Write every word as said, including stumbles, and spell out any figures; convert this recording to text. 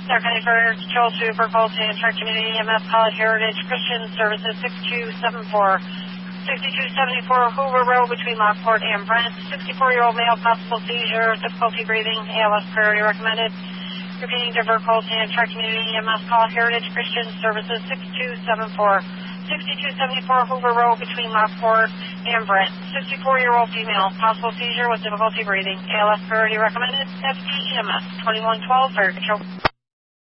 County Fire Control to Burkholz and Truck Community E M S College Heritage Christian Services six two seven four. sixty-two seventy-four Hoover Road between Lockport and Brent. sixty-four-year-old male, possible seizure, difficulty breathing, A L S priority recommended. Repeating to Burkholz and Truck Community E M S Call Heritage Christian Services six two seven four. sixty-two seventy-four Hoover Road between Lockport and Brent. sixty-four-year-old female, possible seizure with difficulty breathing, A L S priority recommended. F D E M S twenty-one twelve Fire Control.